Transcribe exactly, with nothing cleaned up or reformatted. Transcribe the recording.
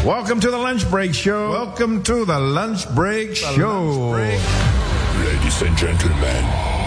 Welcome to the Lunch Break Show. Welcome to the Lunch Break The Show. Lunch Break. Ladies and gentlemen,